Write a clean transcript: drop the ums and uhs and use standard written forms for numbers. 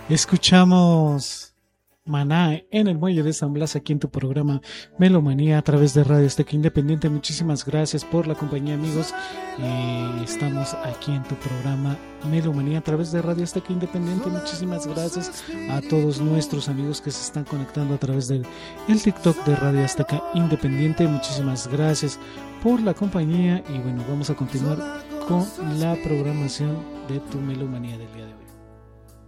Escuchamos Maná en el Muelle de San Blas, aquí en tu programa Melomanía a través de Radio Azteca Independiente. Muchísimas gracias por la compañía, amigos. Estamos aquí en tu programa Melomanía a través de Radio Azteca Independiente. Muchísimas gracias a todos nuestros amigos que se están conectando a través del TikTok de Radio Azteca Independiente. Muchísimas gracias por la compañía y bueno, vamos a continuar con la programación de tu Melomanía del día de hoy.